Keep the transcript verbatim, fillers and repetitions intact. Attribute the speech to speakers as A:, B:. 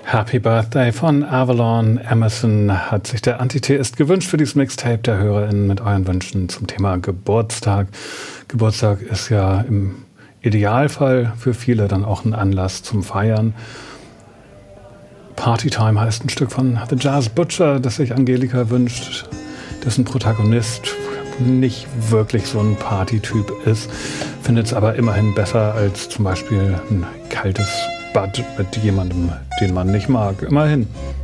A: Happy Birthday von Avalon Emerson hat sich der Antitheist gewünscht für dieses Mixtape der HörerInnen mit euren Wünschen zum Thema Geburtstag. Geburtstag ist ja im Idealfall für viele dann auch ein Anlass zum Feiern. Partytime heißt ein Stück von The Jazz Butcher, das sich Angelika wünscht, dessen Protagonist nicht wirklich so ein Partytyp ist, findet es aber immerhin besser als zum Beispiel ein kaltes Bad mit jemandem, den man nicht mag. Immerhin.